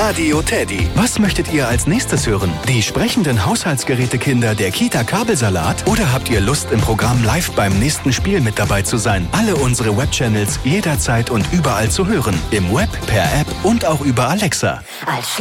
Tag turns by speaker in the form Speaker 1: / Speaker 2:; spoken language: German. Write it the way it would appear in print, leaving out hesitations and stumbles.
Speaker 1: Radio Teddy. Was möchtet ihr als nächstes hören? Die sprechenden Haushaltsgerätekinder der Kita Kabelsalat? Oder habt ihr Lust, im Programm live beim nächsten Spiel mit dabei zu sein? Alle unsere Webchannels jederzeit und überall zu hören. Im Web, per App und auch über Alexa.
Speaker 2: Als